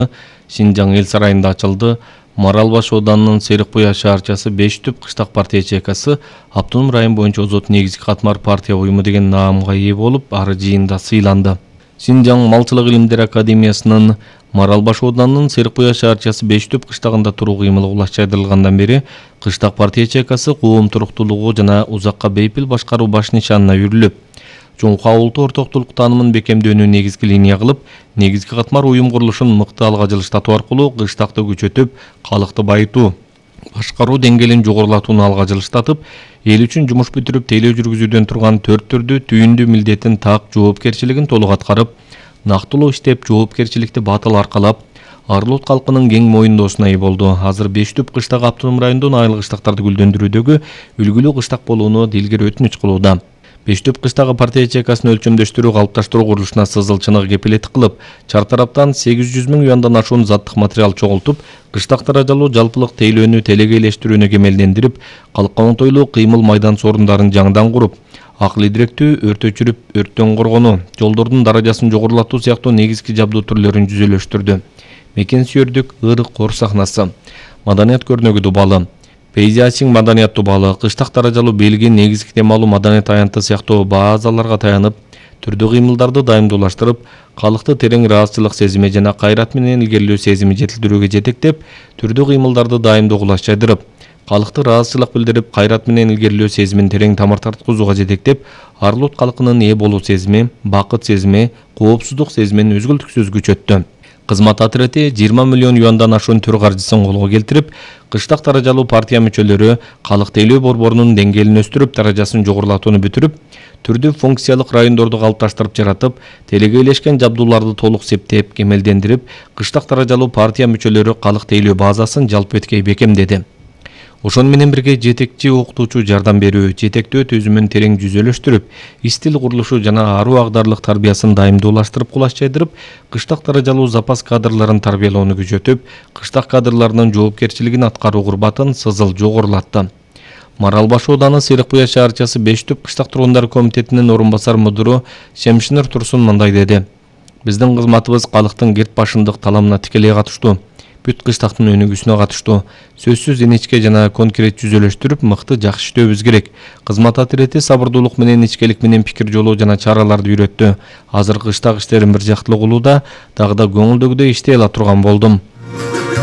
Шинжаң эл сарайында ачылды. Маралбаш ауданынын Серикбуя шаарчасы 5 түп кыштак партия ячейкасы Автоном район боюнча озот негизги катмар партия уюму деген наамга ээ болуп, ары жыйында сыйланды. Шинжаң малчылык илимдери академиясынын Маралбаш ауданынын Серикбуя шаарчасы 5 түп кыштагында туруу кыймылы улас жайдырылгандан бери кыштак партия ячейкасы коом туруктуулугу жана узакка бейпил башкаруу баш нишанына үйрүлүп, чоңку улуттук ортоктулук таанымын бекемдөөнү негизги линия кылып, негизги катмар уюм курулушун мыкты алга жылыштатуу аркылуу кыштакты күчөтүп, калыкты байытуу, башкаруу деңгээлин жогорулатууну алга жылыштатып, эл үчүн жумуш бүтүрүп тейлөө жүргүзүүдөн турган 4 түрдүү түйүндүү милдетин так жоопкерчилигин толук аткарып, нактылуу иштеп, жоопкерчиликти батыл аркалап, Арлут калкынын кең моюндоосуна ээ болду. Азыр 5 түп кыштак Автоном районунун айыл кыштактарды гүлдөндүрүүдөгү үлгүлүү кыштак болууну дилгер өтүнүч кылууда. 5 түп кыштагы партия ячейкасын өлчөмдөштүрүү, калыпташтыруу курулушуна сызыл чыныгы кепилеттик кылып, чартараптан 800 000 юандан ашуун заттык материал чогултуп, кыштак даражалуу жалпылык тейлөөнү телегейлештирүүнү кемелдендирип, калкка оңтойлуу кыймыл майдан сорундарын жаңдан куруп, акыл идиректүү өрт өчүрүп, өрттөн коргонуу, жолдордун даражасын жогорулатуу сыяктуу негизги жабдуу түрлөрүн жүзөлөштүрдү. Мекен сүйөрдүк ырык кор сахнасы, маданият көрнөгү дубалы, пейзаждык маданият дубалы, кыштак даражалуу белги, негизги темалуу маданият аянты сыяктуу базаларга таянып, түрдүү кыймылдарды дайымдуулаштырып, калыкты терең ыраазычылык сезими жана кайрат менен илгерилөө сезими жетилдирүүгө жетектеп, түрдүү кыймылдарды дайымдоо улас жайдырып, калыкты ыраазычылык билдирип, кайрат менен илгерилөө сезимин терең тамыр тарткызууга жетектеп, Арлут калкынын ээ болуу сезими, бакыт сезими, коопсуздук сезимин үзгүлтүксүз күчөттү. Кызмат отряды 20 миллион юандан ашуун төр каржысын колго келтирип, кыштак даражалуу партия мүчөлөрү калык тейлөө борборунун деңгээлин өстүрүп, даражасын жогорулатууну бүтүрүп, түрдүү функциялык райондорду калыпташтырып жаратып, телегейлешкен жабдууларды толук септеп, кемелдендирип, кыштак даражалуу партия мүчөлөрү калык тейлөө базасын жалпы өткөй бекемдеди. Ошону менен бирге жетекчи окутуучу жардам берүү, жетектөө түзүмүн терең жүзөлөштүрүп, истил курулушу жана аруу агдарлык тарбиясын дайымдуулаштырып, кулаш жайдырып, кыштак даражалуу запас кадрларын тарбиялоону күчөтүп, кыштак кадрларынын жоопкерчилигин аткаруу курбатын сызыл жогорулатты. Маралбаш ауданы Серикбуя шаарчасы 5 түп кыштак тургундар комитетинин орун басар мудиру Шемшинер Турсун мындай деди: Биздин кызматыбыз калктын кирт башындык таламына тикелей катыштуу. Бүт кыштактын өнүгүүсүнө катыштуу. Сөзсүз инечке жана конкрет жүзөлөштүрүп, мыкты жакшы иштөөбүз керек. Кызмат отряды сабырдуулук менен, ичкелик менен пикир жолоо жана чараларды үйрөттү. Азыр кыштак иштерин бир жактылуу кылууда, дагы да көңүлдөгүдөй иштей ала турган болдум.